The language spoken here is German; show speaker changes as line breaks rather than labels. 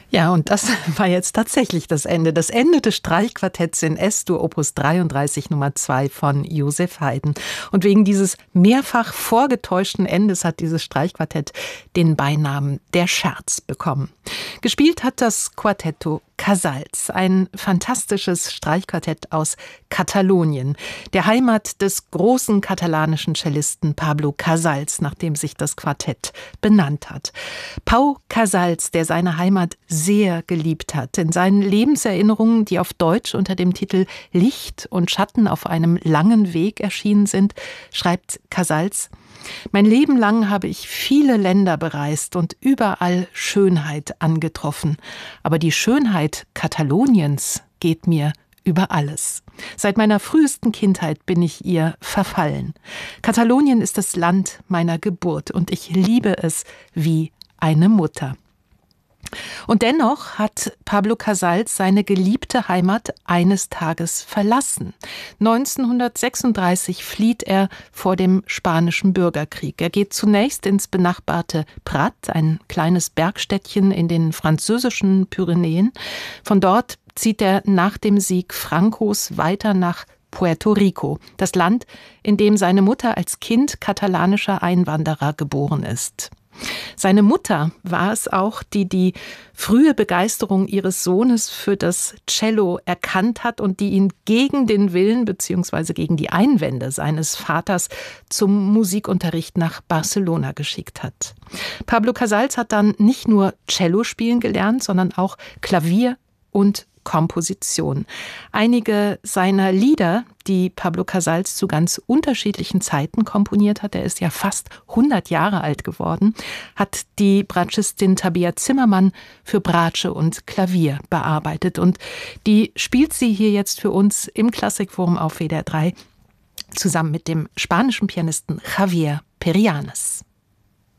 Ja, und das war jetzt tatsächlich das Ende. Das Ende des Streichquartetts in S-Dur Opus 33 Nummer 2 von Joseph Haydn. Und wegen dieses mehrfach vorgetäuschten Endes hat dieses Streichquartett den Beinamen Der Scherz bekommen. Gespielt hat das Quartetto Casals, ein fantastisches Streichquartett aus Katalonien, der Heimat des großen katalanischen Cellisten Pablo Casals, nach dem sich das Quartett benannt hat. Pau Casals, der seine Heimat sehr geliebt hat. In seinen Lebenserinnerungen, die auf Deutsch unter dem Titel Licht und Schatten auf einem langen Weg erschienen sind, schreibt Casals: Mein Leben lang habe ich viele Länder bereist und überall Schönheit angetroffen. Aber die Schönheit Kataloniens geht mir über alles. Seit meiner frühesten Kindheit bin ich ihr verfallen. Katalonien ist das Land meiner Geburt und ich liebe es wie eine Mutter. Und dennoch hat Pablo Casals seine geliebte Heimat eines Tages verlassen. 1936 flieht er vor dem Spanischen Bürgerkrieg. Er geht zunächst ins benachbarte Prat, ein kleines Bergstädtchen in den französischen Pyrenäen. Von dort zieht er nach dem Sieg Francos weiter nach Puerto Rico, das Land, in dem seine Mutter als Kind katalanischer Einwanderer geboren ist. Seine Mutter war es auch, die die frühe Begeisterung ihres Sohnes für das Cello erkannt hat und die ihn gegen den Willen bzw. gegen die Einwände seines Vaters zum Musikunterricht nach Barcelona geschickt hat. Pablo Casals hat dann nicht nur Cello spielen gelernt, sondern auch Klavier und Komposition. Einige seiner Lieder, die Pablo Casals zu ganz unterschiedlichen Zeiten komponiert hat, er ist ja fast 100 Jahre alt geworden, hat die Bratschistin Tabea Zimmermann für Bratsche und Klavier bearbeitet. Und die spielt sie hier jetzt für uns im Klassikforum auf WDR 3 zusammen mit dem spanischen Pianisten Javier Perianes.